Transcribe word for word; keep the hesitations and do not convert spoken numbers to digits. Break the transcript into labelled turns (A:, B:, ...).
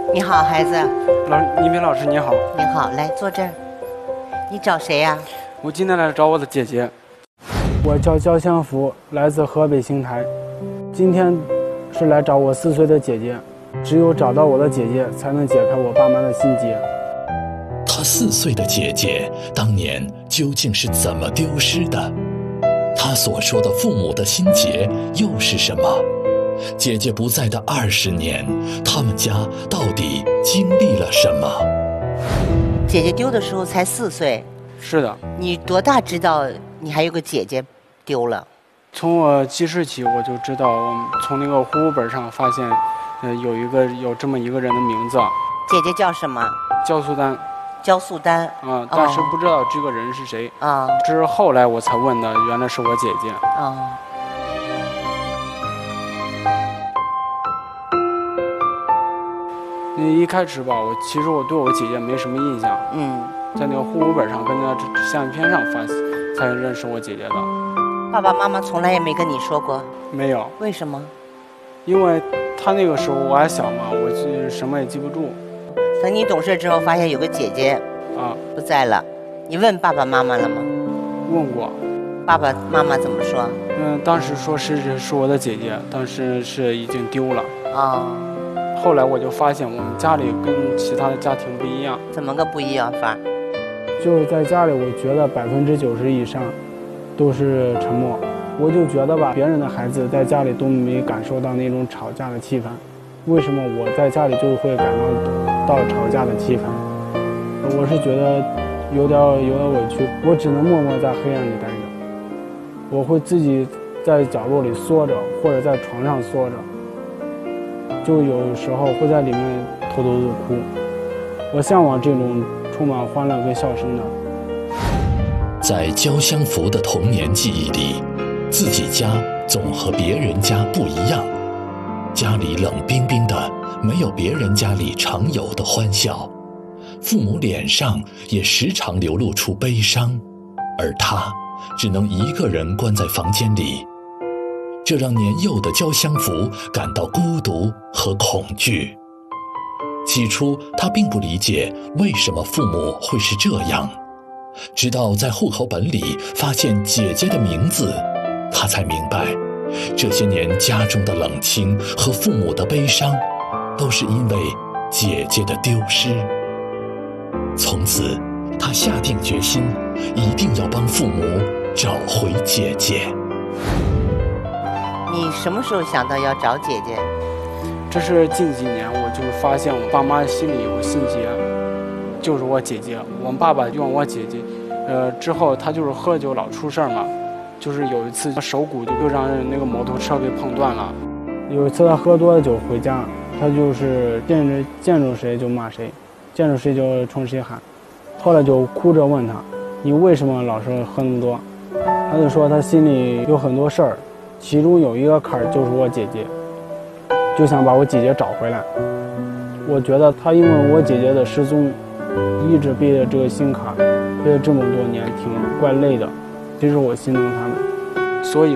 A: 你好，孩子。
B: 老倪斌老师你好。
A: 你好，来坐这儿。你找谁呀？
B: 我今天来找我的姐姐。
C: 我叫焦相福，来自河北邢台。今天是来找我四岁的姐姐，只有找到我的姐姐，才能解开我爸妈的心结。
D: 他四岁的姐姐当年究竟是怎么丢失的？他所说的父母的心结又是什么？姐姐不在的二十年，他们家到底经历了什么？
A: 姐姐丢的时候才四岁。
B: 是的。
A: 你多大知道你还有个姐姐丢了？
B: 从我记事起，我就知道，我从那个户口本上发现，呃，有一个有这么一个人的名字。
A: 姐姐叫什么？
B: 焦素丹。
A: 焦素丹。
B: 啊、嗯，但是不知道这个人是谁。
A: 啊、哦。
B: 这是后来我才问的，原来是我姐姐。
A: 啊、哦。
B: 那一开始吧，我其实我对我姐姐没什么印象。
A: 嗯。
B: 在那个户口本上跟那相片上发才认识我姐姐的。
A: 爸爸妈妈从来也没跟你说过？
B: 没有。
A: 为什么？
B: 因为他那个时候我还小嘛，我就什么也记不住。
A: 等你懂事之后，发现有个姐姐
B: 啊
A: 不在了，你问爸爸妈妈了吗？
B: 问过。
A: 爸爸妈妈怎么说？
B: 嗯，当时说是是我的姐姐，但是是已经丢了。
A: 啊、哦。
B: 后来我就发现我们家里跟其他的家庭不一样。
A: 怎么个不一样法？
C: 就是在家里，我觉得百分之九十以上都是沉默。我就觉得吧，别人的孩子在家里都没感受到那种吵架的气氛，为什么我在家里就会感到到吵架的气氛？我是觉得有点有点委屈，我只能默默在黑暗里待着。我会自己在角落里缩着，或者在床上缩着，就有时候会在里面偷偷的哭。我向往这种充满欢乐跟笑声的。
D: 在焦相福的童年记忆里，自己家总和别人家不一样，家里冷冰冰的，没有别人家里常有的欢笑，父母脸上也时常流露出悲伤，而他只能一个人关在房间里，这让年幼的焦相福感到孤独和恐惧。起初他并不理解为什么父母会是这样，直到在户口本里发现姐姐的名字，他才明白，这些年家中的冷清和父母的悲伤，都是因为姐姐的丢失。从此他下定决心，一定要帮父母找回姐姐。
A: 你什么时候想到要找姐姐？
B: 这是近几年我就发现我爸妈心里有个心结，就是我姐姐。我们爸爸用我姐姐，呃，之后他就是喝酒老出事儿嘛，就是有一次手骨就就让那个摩托车给碰断了。
C: 有一次他喝多了酒回家，他就是见着见着谁就骂谁，见着谁就冲谁喊。后来就哭着问他，你为什么老是喝那么多？他就说他心里有很多事儿，其中有一个坎儿就是我姐姐，就想把我姐姐找回来。我觉得他因为我姐姐的失踪，一直背着这个心坎，背了这么多年，挺怪累的。其实我心疼他们，
B: 所以